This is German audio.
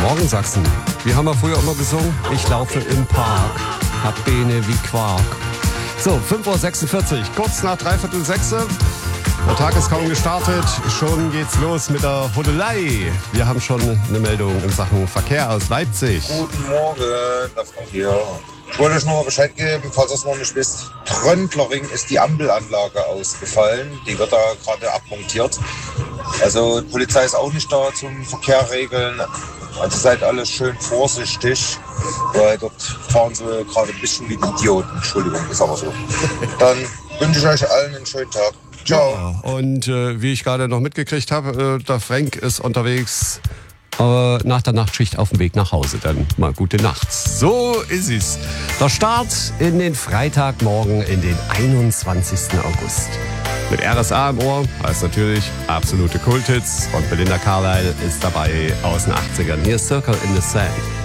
Morgen Sachsen. Wie haben wir früher immer gesungen? Ich laufe im Park, hab Beine wie Quark. So, 5.46 Uhr, kurz nach 5:45. Der Tag ist kaum gestartet, schon geht's los mit der Hudelei. Wir haben schon eine Meldung in Sachen Verkehr aus Leipzig. Guten Morgen, der Frank hier. Ich wollte euch noch mal Bescheid geben, falls ihr es noch nicht wisst. Tröndlering ist die Ampelanlage ausgefallen. Die wird da gerade abmontiert. Also die Polizei ist auch nicht da zum Verkehr regeln. Also seid alle schön vorsichtig, weil dort fahren sie gerade ein bisschen wie die Idioten. Entschuldigung, ist aber so. Dann wünsche ich euch allen einen schönen Tag. Ciao. Ja, und wie ich gerade noch mitgekriegt habe, der Frank ist unterwegs nach der Nachtschicht auf dem Weg nach Hause. Dann mal gute Nacht. So ist es. Der Start in den Freitagmorgen in den 21. August. Mit RSA im Ohr heißt natürlich absolute Kulthits. Und Belinda Carlisle ist dabei aus den 80ern. Hier ist Circle in the Sand.